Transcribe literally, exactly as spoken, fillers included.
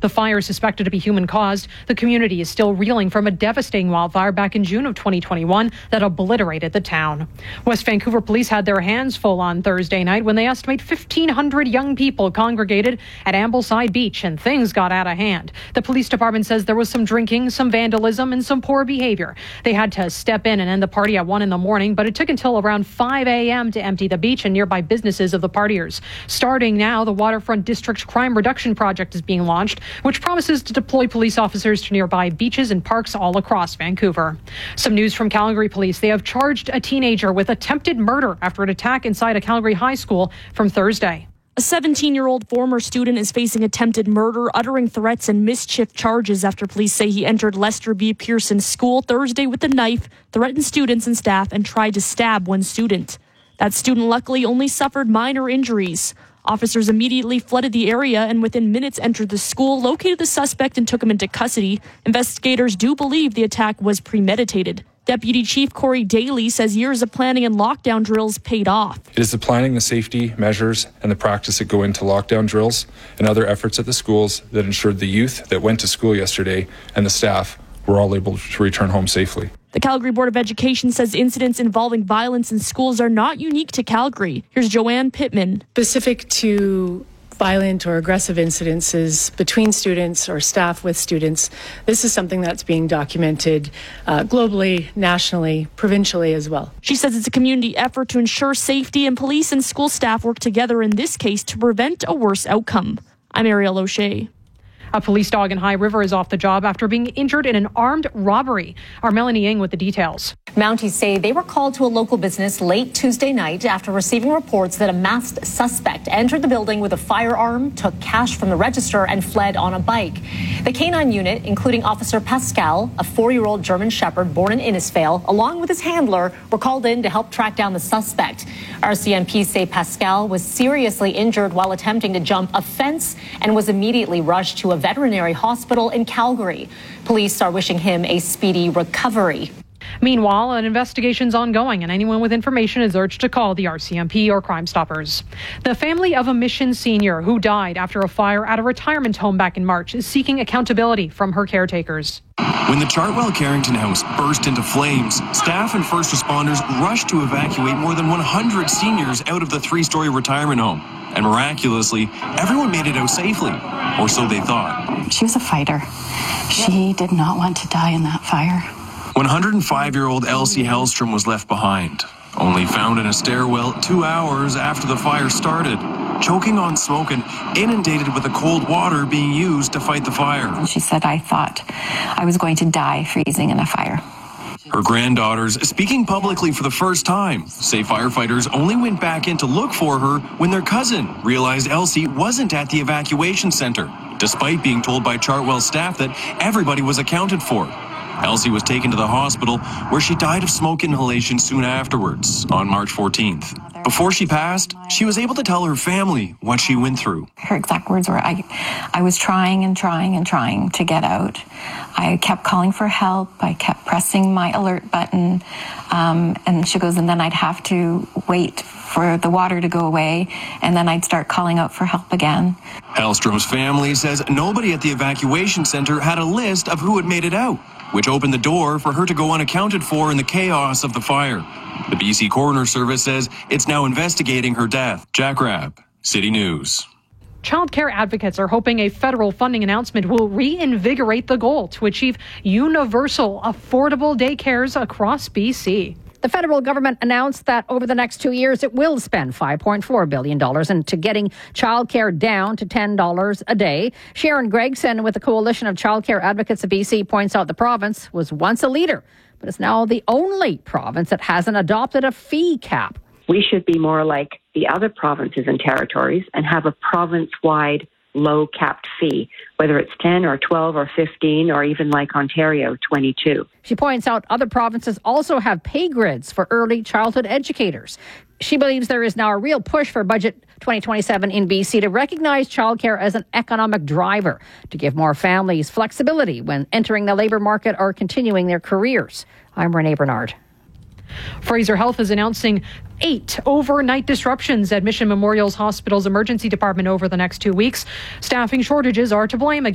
The fire is suspected to be human-caused. The community is still reeling from a devastating wildfire back in June of twenty twenty-one that obliterated the town. West Vancouver police had their hands full on Thursday night when they estimate fifteen hundred young people congregated at Ambleside Beach, and things got out of hand. The police department says there was some drinking, some vandalism, and some poor behavior. They had to step in and end the party at one in the morning, but it took until around five a.m. to empty the beach and nearby businesses of the partiers. Starting now, the Waterfront District Crime Reduction Project is being launched, which promises to deploy police officers to nearby beaches and parks all across Vancouver. Some news from Calgary police. They have charged a teenager with attempted murder after an attack inside a Calgary high school from Thursday. A seventeen-year-old former student is facing attempted murder, uttering threats and mischief charges after police say he entered Lester B. Pearson's school Thursday with a knife, threatened students and staff, and tried to stab one student. That student luckily only suffered minor injuries. Officers immediately flooded the area and within minutes entered the school, located the suspect, and took him into custody. Investigators do believe the attack was premeditated. Deputy Chief Corey Daly says years of planning and lockdown drills paid off. It is the planning, the safety measures, and the practice that go into lockdown drills and other efforts at the schools that ensured the youth that went to school yesterday and the staff were all able to return home safely. The Calgary Board of Education says incidents involving violence in schools are not unique to Calgary. Here's Joanne Pittman. Specific to violent or aggressive incidences between students or staff with students, this is something that's being documented uh, globally, nationally, provincially as well. She says it's a community effort to ensure safety, and police and school staff work together in this case to prevent a worse outcome. I'm Ariel O'Shea. A police dog in High River is off the job after being injured in an armed robbery. Our Melanie Ng with the details. Mounties say they were called to a local business late Tuesday night after receiving reports that a masked suspect entered the building with a firearm, took cash from the register, and fled on a bike. The canine unit, including Officer Pascal, a four-year-old German Shepherd born in Innisfail, along with his handler, were called in to help track down the suspect. R C M P say Pascal was seriously injured while attempting to jump a fence and was immediately rushed to a veterinary hospital in Calgary. Police are wishing him a speedy recovery. Meanwhile, an investigation's ongoing, and anyone with information is urged to call the R C M P or Crime Stoppers. The family of a Mission senior who died after a fire at a retirement home back in March is seeking accountability from her caretakers. When the Chartwell Carrington house burst into flames, staff and first responders rushed to evacuate more than one hundred seniors out of the three-story retirement home. And miraculously, everyone made it out safely, or so they thought. She was a fighter. She did not want to die in that fire. one hundred five-year-old Elsie Hellstrom was left behind, only found in a stairwell two hours after the fire started, choking on smoke and inundated with the cold water being used to fight the fire. And she said, I thought I was going to die freezing in a fire. Her granddaughters, speaking publicly for the first time, say firefighters only went back in to look for her when their cousin realized Elsie wasn't at the evacuation center, despite being told by Chartwell staff that everybody was accounted for. Elsie was taken to the hospital where she died of smoke inhalation soon afterwards on March fourteenth. Before she passed, she was able to tell her family what she went through. Her exact words were, I, I was trying and trying and trying to get out. I kept calling for help. I kept pressing my alert button. Um, and she goes, and then I'd have to wait for the water to go away, and then I'd start calling out for help again. Hellstrom's family says nobody at the evacuation center had a list of who had made it out, which opened the door for her to go unaccounted for in the chaos of the fire. The B C Coroner Service says it's now investigating her death. Jack Rabb, City News. Child care advocates are hoping a federal funding announcement will reinvigorate the goal to achieve universal, affordable daycares across B C. The federal government announced that over the next two years, it will spend five point four billion dollars into getting childcare down to ten dollars a day. Sharon Gregson with the Coalition of Childcare Advocates of B C points out the province was once a leader, but is now the only province that hasn't adopted a fee cap. We should be more like the other provinces and territories and have a province-wide low capped fee, whether it's ten or twelve or fifteen or even like Ontario, twenty-two. She points out other provinces also have pay grids for early childhood educators. She believes there is now a real push for Budget twenty twenty-seven in B C to recognize childcare as an economic driver, to give more families flexibility when entering the labour market or continuing their careers. I'm Renee Bernard. Fraser Health is announcing eight overnight disruptions at Mission Memorial's hospital's emergency department over the next two weeks. Staffing shortages are to blame.